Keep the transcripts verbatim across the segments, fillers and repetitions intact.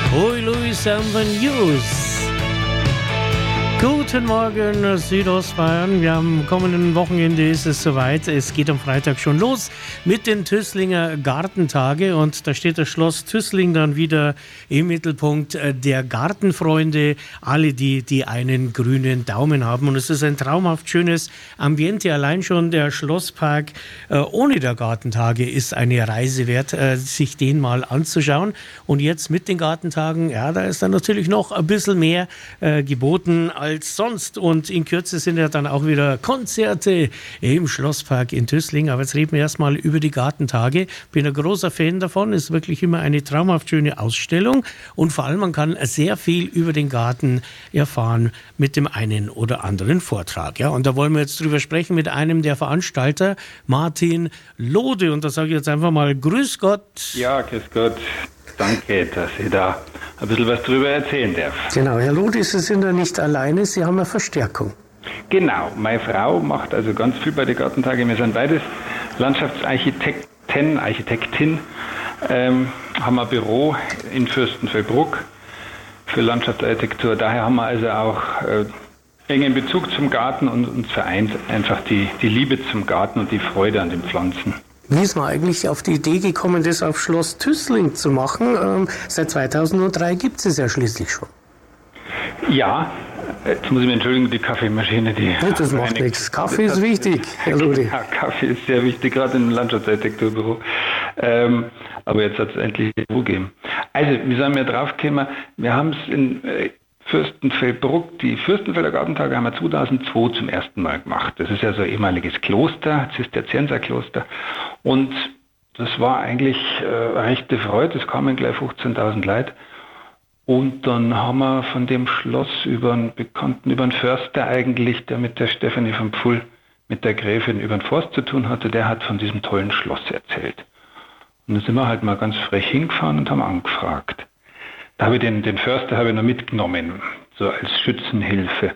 Hoi Louis and the News. Guten Morgen, Südostbayern. Wir am kommenden Wochenende ist es soweit. Es geht am Freitag schon los mit den Tüßlinger Gartentage. Und da steht das Schloss Tüßling dann wieder im Mittelpunkt der Gartenfreunde. Alle, die, die einen grünen Daumen haben. Und es ist ein traumhaft schönes Ambiente. Allein schon der Schlosspark äh, ohne der Gartentage ist eine Reise wert, äh, sich den mal anzuschauen. Und jetzt mit den Gartentagen, ja, da ist dann natürlich noch ein bisschen mehr äh, geboten als sonst. Und in Kürze sind ja dann auch wieder Konzerte im Schlosspark in Tüßling. Aber jetzt reden wir erstmal über die Gartentage. Bin ein großer Fan davon. Ist wirklich immer eine traumhaft schöne Ausstellung. Und vor allem, man kann sehr viel über den Garten erfahren mit dem einen oder anderen Vortrag. Ja, und da wollen wir jetzt drüber sprechen mit einem der Veranstalter, Martin Lode. Und da sage ich jetzt einfach mal Grüß Gott. Ja, grüß Gott. Danke, dass ich da ein bisschen was drüber erzählen darf. Genau, Herr Lodi, Sie sind ja nicht alleine, Sie haben eine Verstärkung. Genau, meine Frau macht also ganz viel bei den Gartentagen. Wir sind beides Landschaftsarchitekten, Architektin, ähm, haben ein Büro in Fürstenfeldbruck für Landschaftsarchitektur. Daher haben wir also auch äh, engen Bezug zum Garten und uns vereint einfach die, die Liebe zum Garten und die Freude an den Pflanzen. Wie ist man eigentlich auf die Idee gekommen, das auf Schloss Tüßling zu machen? Ähm, seit zweitausenddrei gibt es es ja schließlich schon. Ja, jetzt muss ich mir entschuldigen, die Kaffeemaschine, die... Ja, das macht eine, nichts. Kaffee ist wichtig, Herr Ludi. Ja, Kaffee ist sehr wichtig, gerade im Landschaftsarchitekturbüro. Ähm, aber jetzt hat es endlich Ruhe gegeben. Also, wie sind wir drauf gekommen? Wir haben es in... Äh, Fürstenfeldbruck, die Fürstenfelder Gartentage haben wir zweitausendzwei zum ersten Mal gemacht. Das ist ja so ein ehemaliges Kloster, Zisterzienserkloster. Und das war eigentlich äh, eine rechte Freude, es kamen gleich fünfzehntausend Leute. Und dann haben wir von dem Schloss über einen Bekannten, über einen Förster eigentlich, der mit der Stefanie von Pfull, mit der Gräfin über den Forst zu tun hatte, der hat von diesem tollen Schloss erzählt. Und dann sind wir halt mal ganz frech hingefahren und haben angefragt. Da habe ich den, den Förster habe ich noch mitgenommen, so als Schützenhilfe.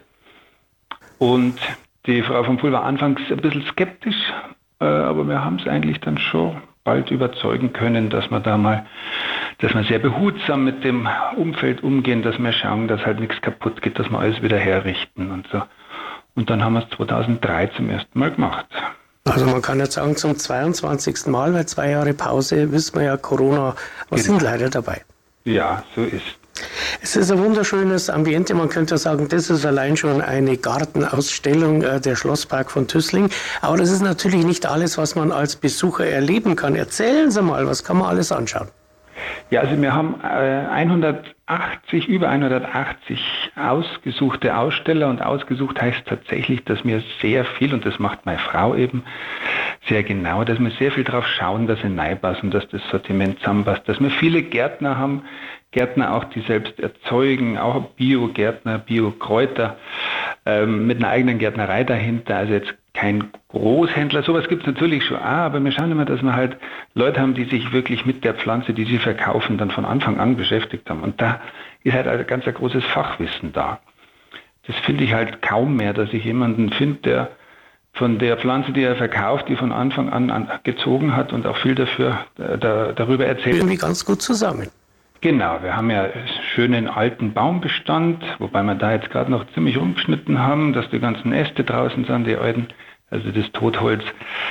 Und die Frau von Pfull war anfangs ein bisschen skeptisch, äh, aber wir haben es eigentlich dann schon bald überzeugen können, dass wir da mal, dass wir sehr behutsam mit dem Umfeld umgehen, dass wir schauen, dass halt nichts kaputt geht, dass wir alles wieder herrichten und so. Und dann haben wir es zweitausenddrei zum ersten Mal gemacht. Also man kann jetzt sagen, zum zweiundzwanzigsten Mal, weil zwei Jahre Pause, wissen wir ja, Corona, wir genau. sind leider dabei. Ja, so ist. Es ist ein wunderschönes Ambiente. Man könnte sagen, das ist allein schon eine Gartenausstellung, äh, der Schlosspark von Tüßling. Aber das ist natürlich nicht alles, was man als Besucher erleben kann. Erzählen Sie mal, was kann man alles anschauen? Ja, also wir haben äh, hundertachtzig, über hundertachtzig ausgesuchte Aussteller und ausgesucht heißt tatsächlich, dass wir sehr viel, und das macht meine Frau eben sehr genau, dass wir sehr viel drauf schauen, dass sie reinpassen, dass das Sortiment zusammenpasst, dass wir viele Gärtner haben, Gärtner auch, die selbst erzeugen, auch Bio-Gärtner, Bio-Kräuter, ähm, mit einer eigenen Gärtnerei dahinter, also jetzt kein Großhändler, sowas gibt es natürlich schon, ah, aber wir schauen immer, dass wir halt Leute haben, die sich wirklich mit der Pflanze, die sie verkaufen, dann von Anfang an beschäftigt haben. Und da ist halt ein ganz ein großes Fachwissen da. Das finde ich halt kaum mehr, dass ich jemanden finde, der von der Pflanze, die er verkauft, die von Anfang an gezogen hat und auch viel dafür da, darüber erzählt. Irgendwie ganz gut zusammen. Genau, wir haben ja schönen alten Baumbestand, wobei wir da jetzt gerade noch ziemlich umgeschnitten haben, dass die ganzen Äste draußen sind, die alten, also das Totholz.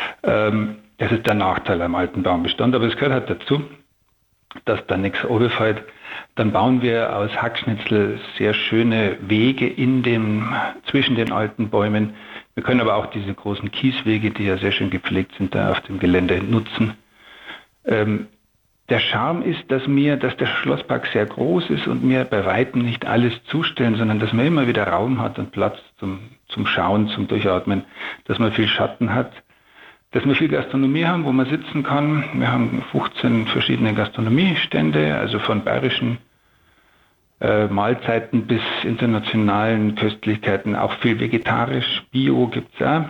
Ähm, das ist der Nachteil am alten Baumbestand, aber es gehört halt dazu, dass da nichts runterfällt. Dann bauen wir aus Hackschnitzel sehr schöne Wege in dem, zwischen den alten Bäumen. Wir können aber auch diese großen Kieswege, die ja sehr schön gepflegt sind, da auf dem Gelände nutzen. Ähm, Der Charme ist, dass mir, dass der Schlosspark sehr groß ist und mir bei Weitem nicht alles zustellen, sondern dass man immer wieder Raum hat und Platz zum, zum Schauen, zum Durchatmen, dass man viel Schatten hat, dass wir viel Gastronomie haben, wo man sitzen kann. Wir haben fünfzehn verschiedene Gastronomiestände, also von bayerischen äh, Mahlzeiten bis internationalen Köstlichkeiten, auch viel vegetarisch, Bio gibt's auch.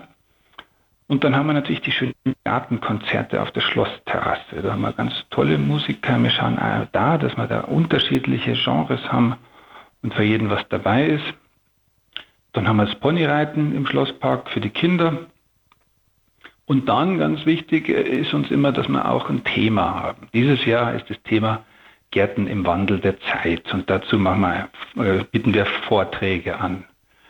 Und dann haben wir natürlich die schönen Gartenkonzerte auf der Schlossterrasse. Da haben wir ganz tolle Musiker. Wir schauen auch da, dass wir da unterschiedliche Genres haben und für jeden was dabei ist. Dann haben wir das Ponyreiten im Schlosspark für die Kinder. Und dann, ganz wichtig, ist uns immer, dass wir auch ein Thema haben. Dieses Jahr ist das Thema Gärten im Wandel der Zeit. Und dazu machen wir, äh, bieten wir Vorträge an.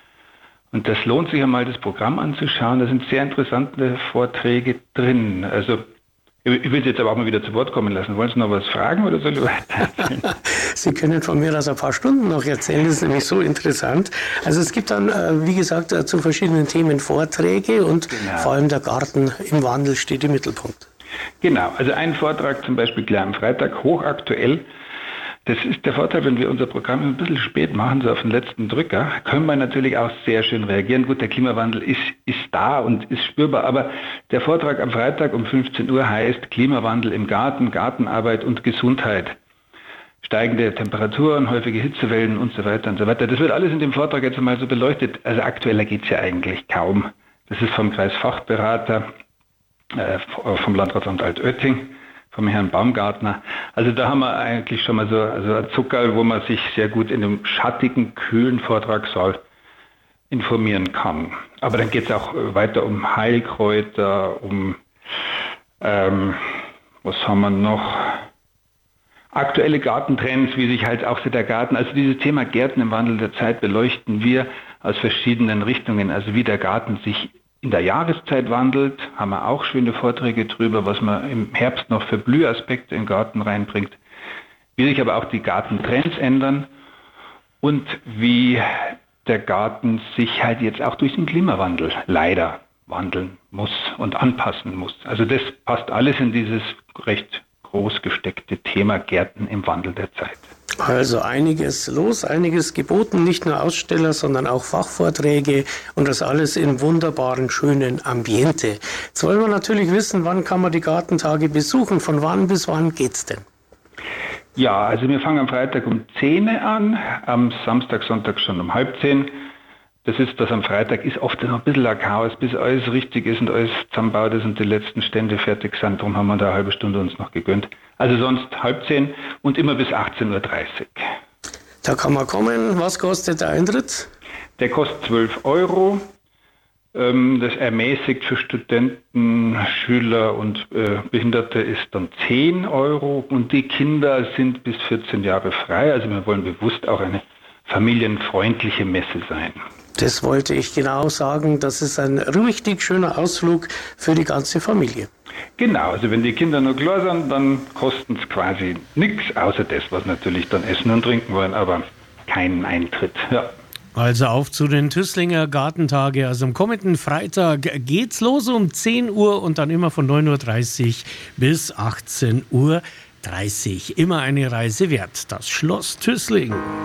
Und das lohnt sich einmal, das Programm anzuschauen. Da sind sehr interessante Vorträge drin. Also ich will Sie jetzt aber auch mal wieder zu Wort kommen lassen. Wollen Sie noch was fragen oder soll ich weiter erzählen? Sie können von mir aus ein paar Stunden noch erzählen. Das ist nämlich so interessant. Also es gibt dann, wie gesagt, zu verschiedenen Themen Vorträge und genau. Vor allem der Garten im Wandel steht im Mittelpunkt. Genau, also ein Vortrag zum Beispiel gleich am Freitag, hochaktuell. Das ist der Vorteil, wenn wir unser Programm ein bisschen spät machen, so auf den letzten Drücker, können wir natürlich auch sehr schön reagieren. Gut, der Klimawandel ist, ist da und ist spürbar, aber der Vortrag am Freitag um fünfzehn Uhr heißt Klimawandel im Garten, Gartenarbeit und Gesundheit. Steigende Temperaturen, häufige Hitzewellen und so weiter und so weiter. Das wird alles in dem Vortrag jetzt einmal so beleuchtet. Also aktueller geht es ja eigentlich kaum. Das ist vom Kreisfachberater, äh, vom Landratsamt Altötting, vom Herrn Baumgartner. Also da haben wir eigentlich schon mal so also ein Zuckerl, wo man sich sehr gut in einem schattigen, kühlen Vortragssaal informieren kann. Aber dann geht es auch weiter um Heilkräuter, um, ähm, was haben wir noch? Aktuelle Gartentrends, wie sich halt auch so der Garten, also dieses Thema Gärten im Wandel der Zeit beleuchten wir aus verschiedenen Richtungen, also wie der Garten sich in der Jahreszeit wandelt, haben wir auch schöne Vorträge drüber, was man im Herbst noch für Blühaspekte in den Garten reinbringt, wie sich aber auch die Gartentrends ändern und wie der Garten sich halt jetzt auch durch den Klimawandel leider wandeln muss und anpassen muss. Also das passt alles in dieses recht groß gesteckte Thema Gärten im Wandel der Zeit. Also einiges los, einiges geboten, nicht nur Aussteller, sondern auch Fachvorträge und das alles in wunderbaren, schönen Ambiente. Jetzt wollen wir natürlich wissen, wann kann man die Gartentage besuchen, von wann bis wann geht's denn? Ja, also wir fangen am Freitag um zehn an, am Samstag, Sonntag schon um halb zehn. Das ist, das am Freitag ist oft noch ein bisschen ein Chaos, bis alles richtig ist und alles zusammenbaut ist und die letzten Stände fertig sind. Darum haben wir da eine halbe Stunde uns noch gegönnt. Also sonst halb zehn und immer bis achtzehn Uhr dreißig. Da kann man kommen. Was kostet der Eintritt? Der kostet zwölf Euro. Das ermäßigt für Studenten, Schüler und Behinderte ist dann zehn Euro. Und die Kinder sind bis vierzehn Jahre frei. Also wir wollen bewusst auch eine familienfreundliche Messe sein. Das wollte ich genau sagen. Das ist ein richtig schöner Ausflug für die ganze Familie. Genau, also wenn die Kinder nur klar sind, dann kosten es quasi nichts, außer das, was natürlich dann essen und trinken wollen, aber keinen Eintritt. Ja. Also auf zu den Tüßlinger Gartentage. Also am kommenden Freitag geht's los um zehn Uhr und dann immer von neun Uhr dreißig bis achtzehn Uhr dreißig. Immer eine Reise wert. Das Schloss Tüßling.